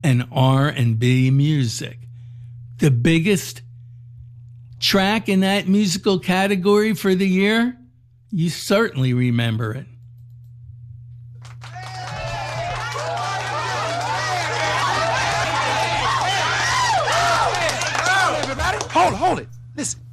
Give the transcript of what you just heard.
and R&B music. The biggest track in that musical category for the year? You certainly remember it. Hold it. Listen,